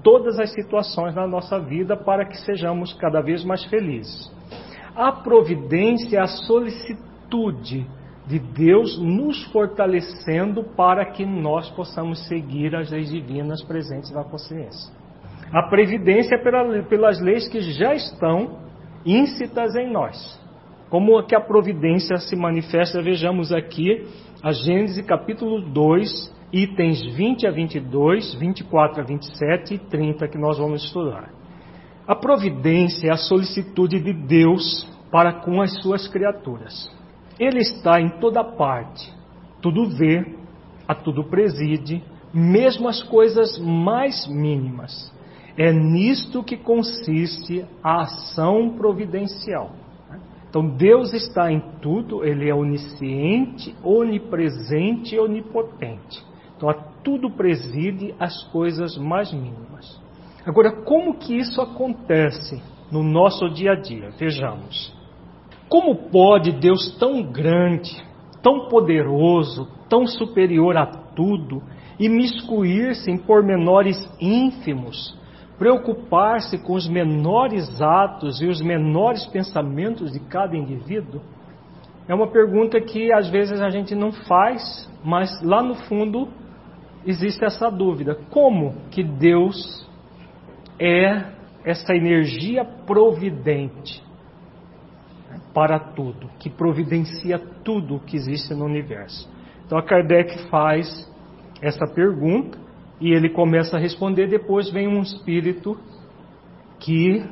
todas as situações da nossa vida para que sejamos cada vez mais felizes. A providência é a solicitude de Deus nos fortalecendo para que nós possamos seguir as leis divinas presentes na consciência. A previdência é pelas leis que já estão íncitas em nós. Como que a providência se manifesta, vejamos aqui a Gênesis capítulo 2, itens 20 a 22, 24 a 27 e 30 que nós vamos estudar. A providência é a solicitude de Deus para com as suas criaturas. Ele está em toda parte, tudo vê, a tudo preside, mesmo as coisas mais mínimas. É nisto que consiste a ação providencial. Então Deus está em tudo, Ele é onisciente, onipresente e onipotente. Então a tudo preside as coisas mais mínimas. Agora, como que isso acontece no nosso dia a dia? Vejamos. Como pode Deus tão grande, tão poderoso, tão superior a tudo, imiscuir-se em pormenores ínfimos, preocupar-se com os menores atos e os menores pensamentos de cada indivíduo? É uma pergunta que às vezes a gente não faz, mas lá no fundo existe essa dúvida. Como que Deus é essa energia providente para tudo, que providencia tudo o que existe no universo? Então a Kardec faz essa pergunta e ele começa a responder, depois vem um espírito que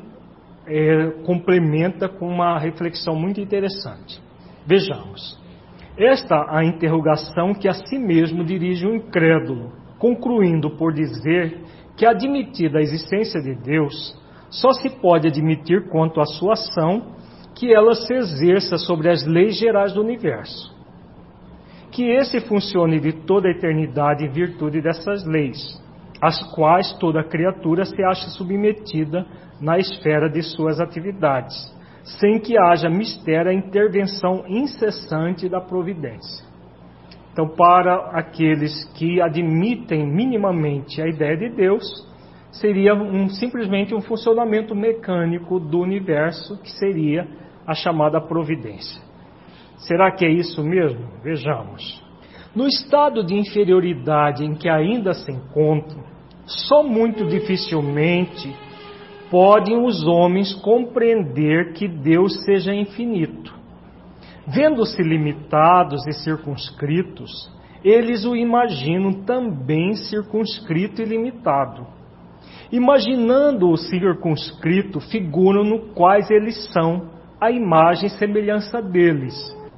complementa com uma reflexão muito interessante. Vejamos. Esta a interrogação que a si mesmo dirige o incrédulo, concluindo por dizer que, admitida a existência de Deus, só se pode admitir quanto à sua ação, que ela se exerça sobre as leis gerais do universo. Que esse funcione de toda a eternidade em virtude dessas leis, às quais toda criatura se acha submetida na esfera de suas atividades, sem que haja mister a intervenção incessante da providência. Então, para aqueles que admitem minimamente a ideia de Deus, seria simplesmente um funcionamento mecânico do universo, que seria a chamada providência. Será que é isso mesmo? Vejamos. No estado de inferioridade em que ainda se encontram, só muito dificilmente podem os homens compreender que Deus seja infinito. Vendo-se limitados e circunscritos, eles o imaginam também circunscrito e limitado. Imaginando-o circunscrito, figuram-no quais eles são, a imagem e semelhança deles.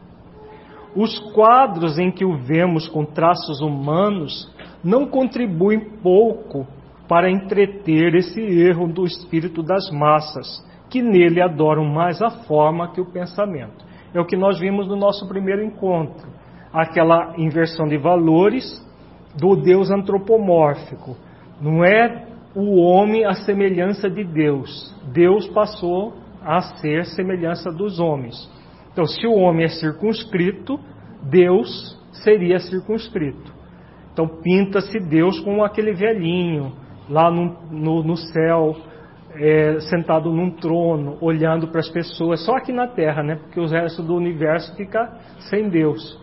Os quadros em que o vemos com traços humanos não contribuem pouco para entreter esse erro do espírito das massas, que nele adoram mais a forma que o pensamento. É o que nós vimos no nosso primeiro encontro, aquela inversão de valores do Deus antropomórfico. Não é o homem a semelhança de Deus. Deus passou a ser semelhança dos homens. Então, se o homem é circunscrito, Deus seria circunscrito. Então, pinta-se Deus como aquele velhinho, lá no céu, sentado num trono, olhando para as pessoas, só aqui na Terra, né? Porque o resto do universo fica sem Deus.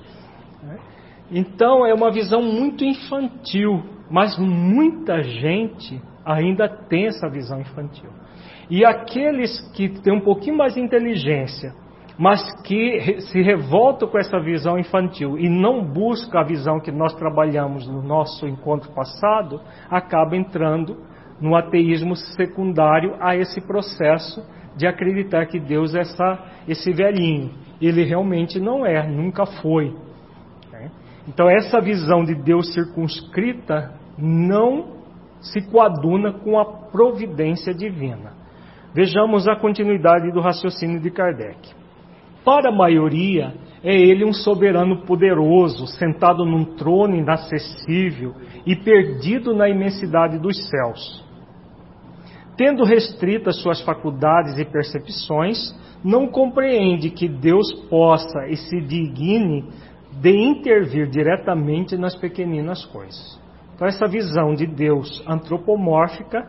Então, é uma visão muito infantil, mas muita gente ainda tem essa visão infantil. E aqueles que têm um pouquinho mais de inteligência, mas que se revoltam com essa visão infantil e não buscam a visão que nós trabalhamos no nosso encontro passado, acabam entrando no ateísmo secundário a esse processo de acreditar que Deus é esse velhinho. Ele realmente não é, nunca foi. Então essa visão de Deus circunscrita não se coaduna com a providência divina. Vejamos a continuidade do raciocínio de Kardec. Para a maioria, é ele um soberano poderoso, sentado num trono inacessível e perdido na imensidade dos céus. Tendo restritas suas faculdades e percepções, não compreende que Deus possa e se digne de intervir diretamente nas pequeninas coisas. Então, essa visão de Deus antropomórfica